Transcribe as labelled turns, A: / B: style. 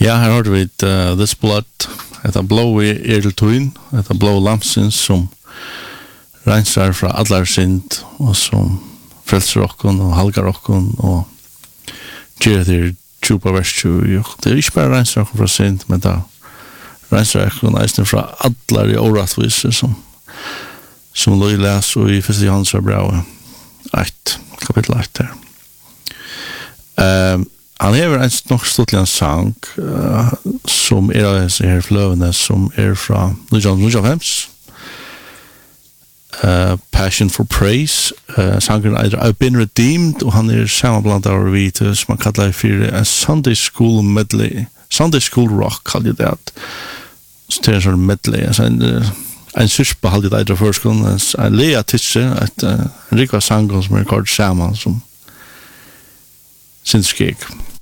A: Ja, her hørte vi This Blood, etter blå i til tøyen, etter blå lamsen som renser fra allar synd, og som frelser okken og halgar okken, og gjør det tjupa vers 20. Det er ikke bare renser okken fra synd, men da renser okken eisen fra allar i åretviser, som lå i les og i 1. Johannes brev 1, kapittel 8 her. Han hever en nok stortlig en sang som av disse her fløvene som fra 1995. Passion for Praise. Sangeren I've Been Redeemed, og han sammenblandet av hvite som man kallar for en Sunday School medley. Sunday School rock kallar det at. Så det en sånn medley. En syrspa halde det av førskolen. En lea tisse, en rikva sang som kort sammen som sin skik.